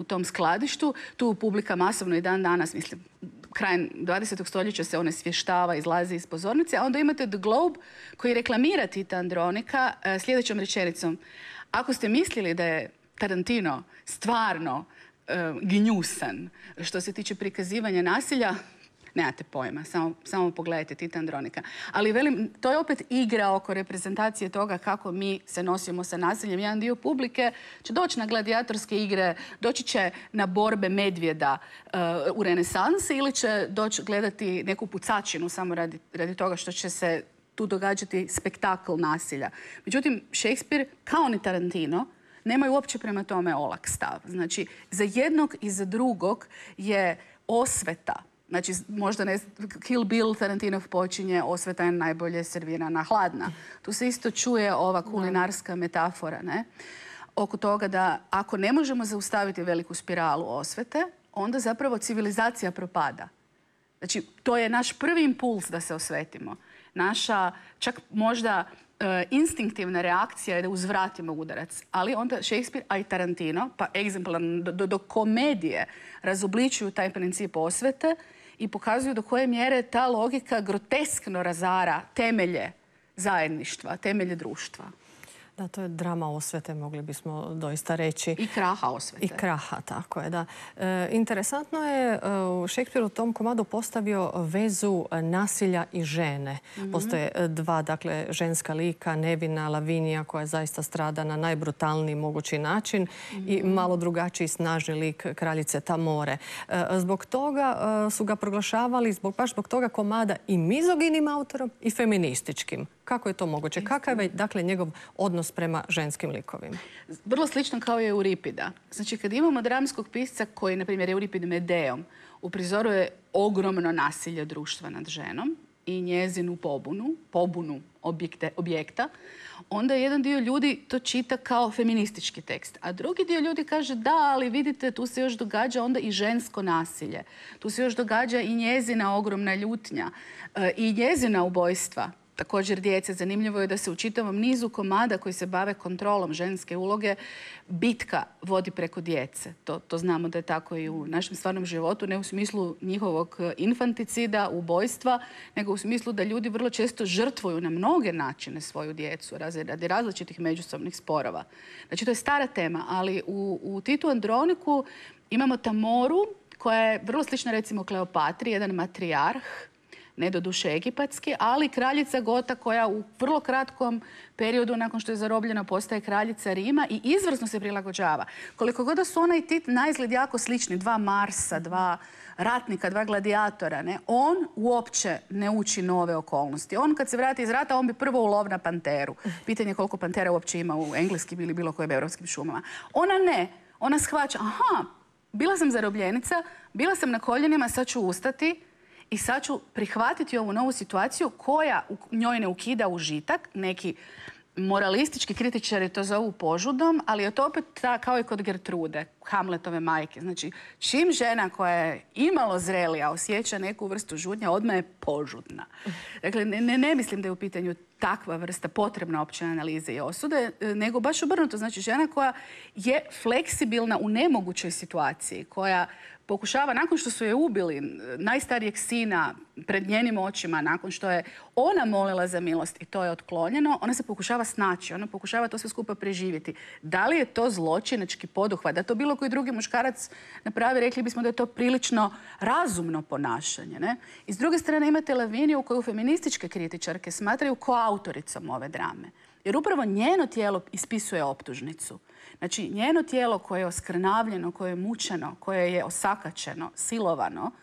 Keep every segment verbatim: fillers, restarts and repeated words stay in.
u tom skladištu. Tu publika masovno i dan danas, mislim, krajem dvadesetog stoljeća se one svještava, izlazi iz pozornice, a onda imate The Globe koji reklamira Tita Andronika sljedećom rečenicom. Ako ste mislili da je Tarantino stvarno uh, gnjusan što se tiče prikazivanja nasilja, nemate pojma, samo, samo pogledajte Tita Andronika. Ali velim, to je opet igra oko reprezentacije toga kako mi se nosimo sa nasiljem. Jedan dio publike će doći na gladijatorske igre, doći će na borbe medvjeda uh, u renesansi ili će doći gledati neku pucačinu samo radi, radi toga što će se tu događati spektakl nasilja. Međutim, Shakespeare, kao ni Tarantino, nemaju uopće prema tome olak stav. Znači, za jednog i za drugog je osveta. Znači, možda ne, Kill Bill Tarantinov počinje, osveta je najbolje servirana hladna. Tu se isto čuje ova kulinarska metafora, ne? Oko toga da ako ne možemo zaustaviti veliku spiralu osvete, onda zapravo civilizacija propada. Znači, to je naš prvi impuls da se osvetimo. Naša, čak možda e, instinktivna reakcija je da uzvratimo udarac. Ali onda Shakespeare, a i Tarantino, pa egzemplarno do, do komedije, razobličuju taj princip osvete i pokazuju do koje mjere ta logika groteskno razara temelje zajedništva, temelje društva. Da, to je drama osvete, mogli bismo doista reći. I kraha osvete. I kraha, tako je, da. E, interesantno je, uh, Shakespeare u tom komadu postavio vezu nasilja i žene. Mm-hmm. Postoje dva, dakle, ženska lika, nevina Lavinija, koja zaista strada na najbrutalniji mogući način, mm-hmm. i malo drugačiji snažni lik kraljice Tamore. E, zbog toga uh, su ga proglašavali, zbog, baš zbog toga komada, i mizoginim autorom i feminističkim. Kako je to moguće? Kakav je, dakle, njegov odnos prema ženskim likovima? Vrlo slično kao je Euripida. Znači, kad imamo dramskog pisca koji, na primjer, Euripid Medeom, uprizoruje ogromno nasilje društva nad ženom i njezinu pobunu, pobunu objekte, objekta, onda jedan dio ljudi to čita kao feministički tekst. A drugi dio ljudi kaže da, ali vidite, tu se još događa onda i žensko nasilje. Tu se još događa i njezina ogromna ljutnja i njezina ubojstva. Također djece. Zanimljivo je da se u čitavom nizu komada koji se bave kontrolom ženske uloge bitka vodi preko djece. To, to znamo da je tako i u našem stvarnom životu, ne u smislu njihovog infanticida, ubojstva, nego u smislu da ljudi vrlo često žrtvuju na mnoge načine svoju djecu radi različitih međusobnih sporova. Znači, to je stara tema, ali u, u Titu Androniku imamo Tamoru koja je vrlo slična, recimo, Kleopatri, jedan matrijarh, ne do duše egipatski, ali kraljica Gota koja u vrlo kratkom periodu nakon što je zarobljena postaje kraljica Rima i izvrsno se prilagođava. Koliko god da su ona i Tit naizgled jako slični, dva Marsa, dva ratnika, dva gladijatora, ne, on uopće ne uči nove okolnosti. On kad se vrati iz rata, on bi prvo ulov na panteru. Pitanje je koliko pantera uopće ima u engleskim ili bilo kojim europskim šumama. Ona ne. Ona shvaća, aha, bila sam zarobljenica, bila sam na koljenima, sad ću ustati i sad ću prihvatiti ovu novu situaciju koja u njoj ne ukida užitak. Neki moralistički kritičari to zovu požudom, ali je to opet ta, kao i kod Gertrude, Hamletove majke. Znači, čim žena koja je imalo zrelija osjeća neku vrstu žudnja, odmah je požudna. Dakle, ne, ne, ne mislim da je u pitanju takva vrsta potrebna opće analize i osude, nego baš obrnuto. Znači, žena koja je fleksibilna u nemogućoj situaciji, koja pokušava, nakon što su je ubili najstarijeg sina pred njenim očima, nakon što je ona molila za milost i to je otklonjeno, ona se pokušava snaći, ona pokušava to sve skupa preživjeti. Da li je to zločinački poduhvat? Da to bilo koji drugi muškarac napravi, rekli bismo da je to prilično razumno ponašanje. Ne? I s druge strane imate Laviniju koju feminističke kritičarke smatraju koautoricom ove drame. Jer upravo njeno tijelo ispisuje optužnicu. Znači, njeno tijelo koje je oskrnavljeno, koje je mučeno, koje je osakačeno, silovano,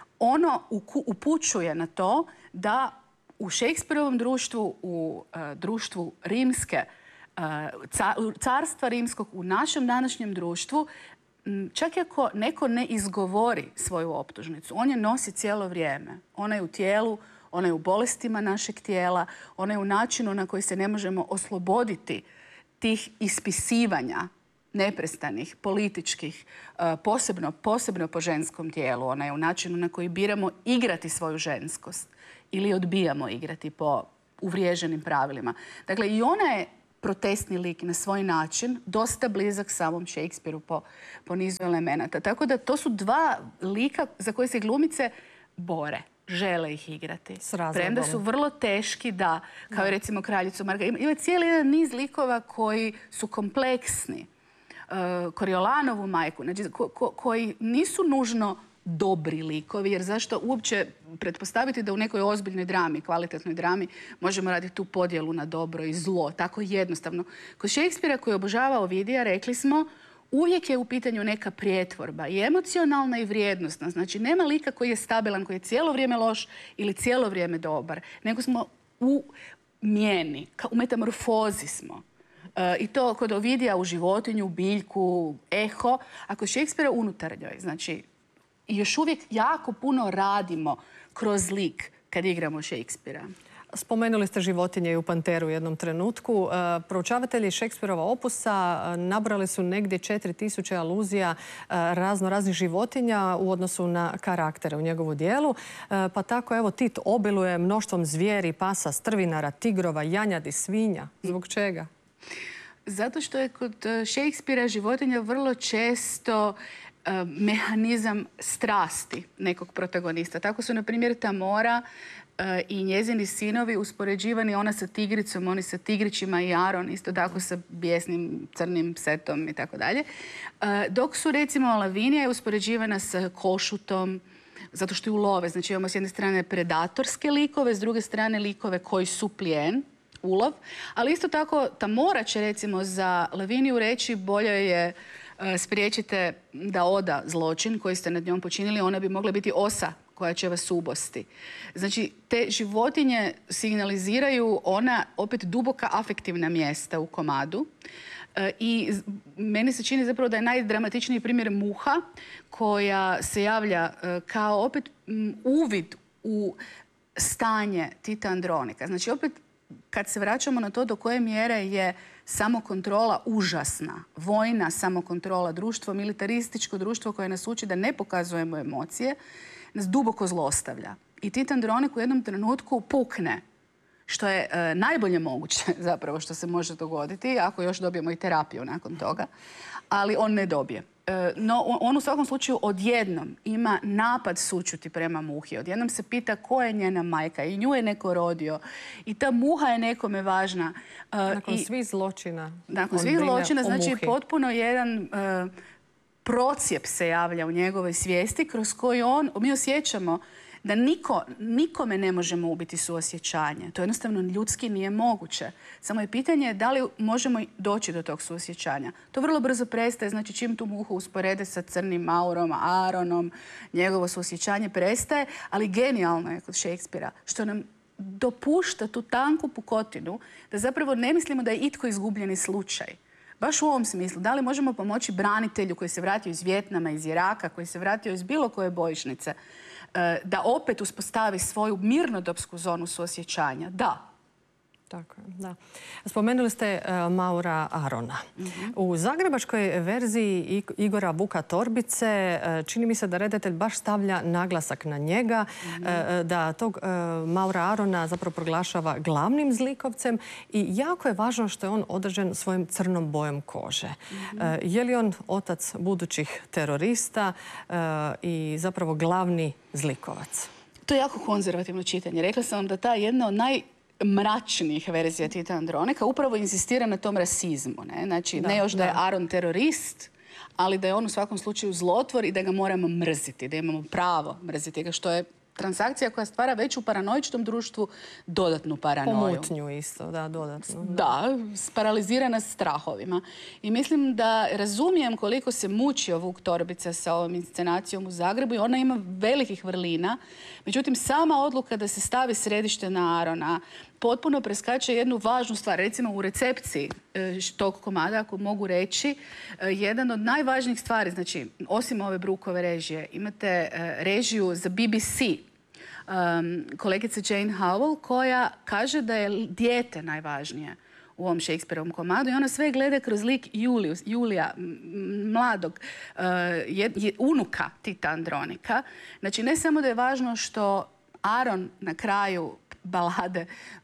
ono upućuje na to da u Shakespeareovom društvu, u uh, društvu rimske, uh, carstva rimskog, u našem današnjem društvu, čak i ako neko ne izgovori svoju optužnicu, on je nosi cijelo vrijeme. Ona je u tijelu, ona je u bolestima našeg tijela, ona je u načinu na koji se ne možemo osloboditi tih ispisivanja neprestanih, političkih, posebno, posebno po ženskom tijelu. Ona je u načinu na koji biramo igrati svoju ženskost ili odbijamo igrati po uvriježenim pravilima. Dakle, i ona je protestni lik na svoj način, dosta blizak samom Shakespeareu po, po nizu elemenata. Tako da to su dva lika za koje se glumice bore. Žele ih igrati. Premda su vrlo teški, da, kao je recimo Kraljicu Margaritu. Ima cijeli jedan niz likova koji su kompleksni. Uh, Koriolanovu majku, znači, ko, ko, koji nisu nužno dobri likovi, jer zašto uopće pretpostaviti da u nekoj ozbiljnoj drami, kvalitetnoj drami, možemo raditi tu podjelu na dobro i zlo, tako jednostavno. Kod Shakespearea koji obožava Ovidija, rekli smo, uvijek je u pitanju neka prijetvorba i emocionalna i vrijednostna. Znači, nema lika koji je stabilan, koji je cijelo vrijeme loš ili cijelo vrijeme dobar. Nego smo u mijeni, u metamorfozi smo. Uh, I to kod Ovidija u životinju, biljku, eho, a kod Shakespearea unutarnjoj. Znači, još uvijek jako puno radimo kroz lik kad igramo Shakespearea. Spomenuli ste životinje i u Panteru u jednom trenutku. Proučavatelji Shakespearova opusa nabrali su negdje četiri tisuće aluzija razno raznih životinja u odnosu na karaktere u njegovu dijelu. Pa tako, evo, Tit obiluje mnoštvom zvijeri, pasa, strvinara, tigrova, janjadi, svinja. Zbog čega? Zato što je kod Shakespearea životinja vrlo često mehanizam strasti nekog protagonista. Tako su, na primjer, Tamora i njezini sinovi uspoređivani, ona sa tigricom, oni sa tigrićima i Aron, isto tako sa bijesnim crnim psetom i tako dalje. Dok su, recimo, Lavinija je uspoređivana sa košutom, zato što ju love. Znači, imamo s jedne strane predatorske likove, s druge strane likove koji su plijen, ulov. Ali isto tako, Tamora će, recimo, za Laviniju reći bolje je spriječite da oda zločin koji ste nad njom počinili, ona bi mogla biti osa koja će vas ubosti. Znači, te životinje signaliziraju ona opet duboka afektivna mjesta u komadu. I meni se čini zapravo da je najdramatičniji primjer muha koja se javlja kao opet uvid u stanje Tita Andronika. Znači, opet kad se vraćamo na to do koje mjere je samokontrola užasna, vojna samokontrola, društvo, militarističko društvo koje nas uči da ne pokazujemo emocije, nas duboko zlostavlja. I Tit Andronik u jednom trenutku pukne, što je e, najbolje moguće zapravo što se može dogoditi, ako još dobijemo i terapiju nakon toga, ali on ne dobije. E, no, on, on u svakom slučaju odjednom ima napad sućuti prema muhi. Odjednom se pita ko je njena majka i nju je neko rodio i ta muha je nekome važna. E, nakon i, svih zločina. Nakon svih zločina, znači muhi. Potpuno jedan e, procijep se javlja u njegovoj svijesti kroz koji on, mi osjećamo da niko, nikome ne možemo ubiti suosjećanje. To jednostavno ljudski nije moguće. Samo je pitanje da li možemo doći do tog suosjećanja. To vrlo brzo prestaje, znači čim tu muhu usporede sa crnim Maurom, Aaronom, njegovo suosjećanje prestaje, ali genijalno je kod Shakespearea što nam dopušta tu tanku pukotinu da zapravo ne mislimo da je itko izgubljeni slučaj. Baš u ovom smislu. Da li možemo pomoći branitelju koji se vratio iz Vijetnama, iz Iraka, koji se vratio iz bilo koje bojišnice, da opet uspostavi svoju mirnodopsku zonu suosjećanja? Da. Tako je, da. Spomenuli ste uh, Maura Arona. Mm-hmm. U zagrebačkoj verziji Igora Vuka Torbice uh, čini mi se da redatelj baš stavlja naglasak na njega, mm-hmm. uh, da tog uh, Maura Arona zapravo proglašava glavnim zlikovcem i jako je važno što je on određen svojim crnom bojom kože. Mm-hmm. uh, je li on otac budućih terorista uh, i zapravo glavni zlikovac? To je jako konzervativno čitanje. Rekla sam vam da ta jedna od naj mračnijih verzija Tita Andronika upravo insistira na tom rasizmu. Ne, znači, da, ne još da, da je Aron terorist, ali da je on u svakom slučaju zlotvor i da ga moramo mrziti, da imamo pravo mrziti ga, što je transakcija koja stvara već u paranoičnom društvu dodatnu paranoju. Pomutnju isto, da, dodatno. Da, da paralizirana strahovima. I mislim da razumijem koliko se mučio Vuk Torbica sa ovom inscenacijom u Zagrebu i ona ima velikih vrlina. Međutim, sama odluka da se stavi središte na Arona potpuno preskače jednu važnu stvar. Recimo u recepciji tog komada, ako mogu reći, jedan od najvažnijih stvari, znači osim ove Brookove režije, imate režiju za B B C, um, kolegice Jane Howell, koja kaže da je dijete najvažnije u ovom Shakespeareovom komadu i ona sve gleda kroz lik Julius, Julija, mladog uh, je, je, unuka Tita Andronika. Znači, ne samo da je važno što Aron na kraju balade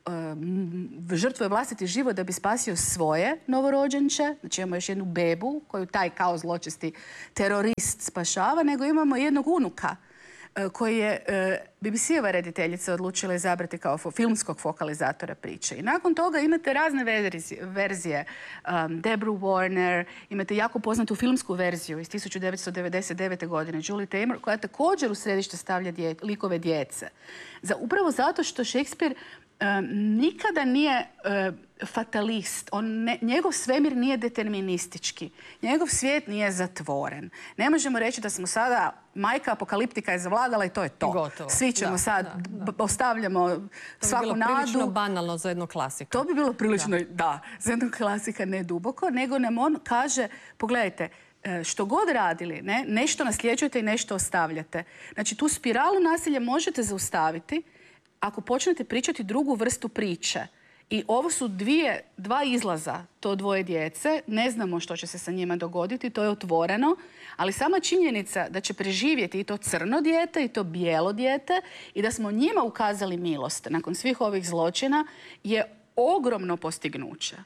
žrtvuje vlastiti život da bi spasio svoje novorođenče. Znači imamo još jednu bebu koju taj kao zločesti terorist spašava, nego imamo jednog unuka koji je B B C-eva rediteljica odlučila izabrati kao filmskog fokalizatora priče. I nakon toga imate razne verzije. Um, Debru Warner, imate jako poznatu filmsku verziju iz tisuću devetsto devedeset devete. godine, Julie Taymor, koja također u središte stavlja dje, likove djece. Za, upravo zato što Shakespeare um, nikada nije uh, fatalist. On ne, njegov svemir nije deterministički. Njegov svijet nije zatvoren. Ne možemo reći da smo sada majka apokaliptika je zavladala i to je to. Gotovo. Svi ćemo da, sad, da, da. ostavljamo svaku nadu. To bi bilo prilično banalno za jednog klasika. To bi bilo prilično, da, da za jednog klasika ne duboko, nego nam on kaže, pogledajte, što god radili, ne, nešto nasljeđujete i nešto ostavljate. Znači, tu spiralu nasilja možete zaustaviti ako počnete pričati drugu vrstu priče. I ovo su dvije, dva izlaza, to dvoje djece. Ne znamo što će se sa njima dogoditi, to je otvoreno. Ali sama činjenica da će preživjeti i to crno dijete i to bijelo dijete i da smo njima ukazali milost nakon svih ovih zločina je ogromno postignuće.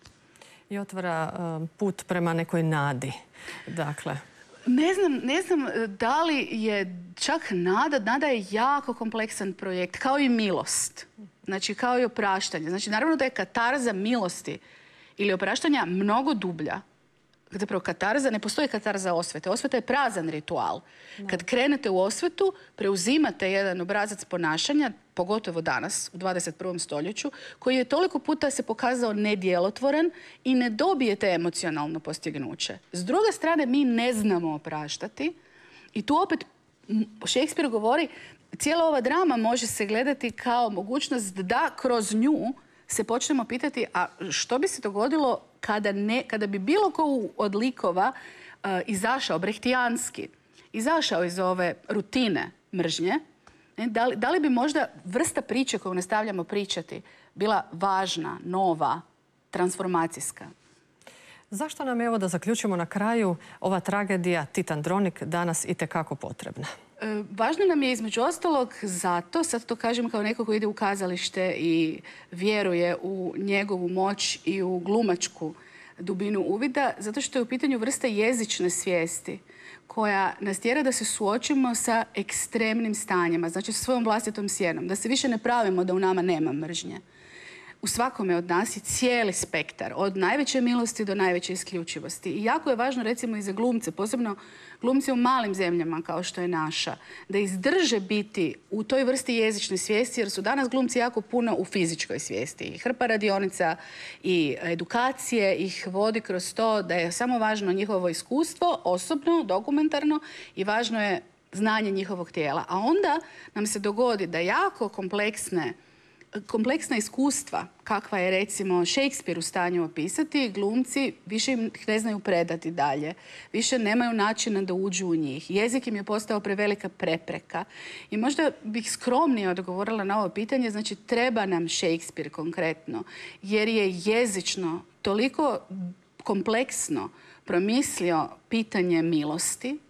I otvara uh, put prema nekoj nadi. Dakle... Ne znam, ne znam da li je čak nada. Nada je jako kompleksan projekt, kao i milost. Znači, kao i opraštanje. Znači, naravno da je katarza milosti ili opraštanja mnogo dublja. Zapravo, katarza, ne postoji katarza osvete. Osveta je prazan ritual. Kad krenete u osvetu, preuzimate jedan obrazac ponašanja, pogotovo danas, u dvadeset prvom stoljeću, koji je toliko puta se pokazao nedjelotvoren i ne dobijete emocionalno postignuće. S druge strane, mi ne znamo opraštati i tu opet Shakespeare govori, cijela ova drama može se gledati kao mogućnost da kroz nju se počnemo pitati, a što bi se dogodilo kada, ne, kada bi bilo ko od likova uh, izašao, brehtijanski, izašao iz ove rutine mržnje, ne, da, li, da li bi možda vrsta priče koju nastavljamo pričati bila važna, nova, transformacijska? Zašto nam je, evo da zaključimo na kraju, ova tragedija Titan Dronik danas itekako potrebna? E, važno nam je između ostalog zato, sad to kažem kao neko koji ide u kazalište i vjeruje u njegovu moć i u glumačku dubinu uvida, zato što je u pitanju vrsta jezične svijesti koja nas tjera da se suočimo sa ekstremnim stanjima, znači sa svojom vlastitom sjenom, da se više ne pravimo da u nama nema mržnje. U svakome od nas je cijeli spektar, od najveće milosti do najveće isključivosti. I jako je važno, recimo, i za glumce, posebno glumce u malim zemljama kao što je naša, da izdrže biti u toj vrsti jezične svijesti, jer su danas glumci jako puno u fizičkoj svijesti. I hrpa radionica i edukacije ih vodi kroz to da je samo važno njihovo iskustvo, osobno, dokumentarno, i važno je znanje njihovog tijela. A onda nam se dogodi da jako kompleksne kompleksna iskustva, kakva je recimo Shakespeare u stanju opisati, glumci više im ne znaju predati dalje. Više nemaju načina da uđu u njih. Jezik im je postao prevelika prepreka. I možda bih skromnije odgovorila na ovo pitanje, znači treba nam Shakespeare konkretno, jer je jezično toliko kompleksno promislio pitanje milosti,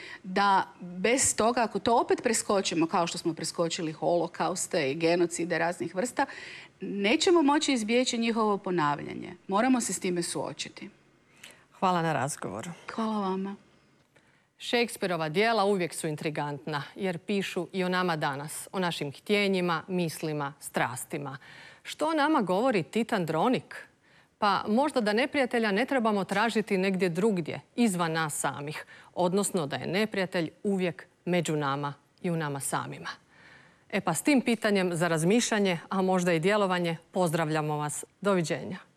da bez toga, ako to opet preskočimo, kao što smo preskočili holokauste i genocide raznih vrsta, nećemo moći izbjeći njihovo ponavljanje. Moramo se s time suočiti. Hvala na razgovoru. Hvala vama. Shakespeareova djela uvijek su intrigantna, jer pišu i o nama danas, o našim htjenjima, mislima, strastima. Što o nama govori Titan Dronik? Pa možda da neprijatelja ne trebamo tražiti negdje drugdje, izvan nas samih. Odnosno da je neprijatelj uvijek među nama i u nama samima. E pa s tim pitanjem za razmišljanje, a možda i djelovanje, pozdravljamo vas. Doviđenja.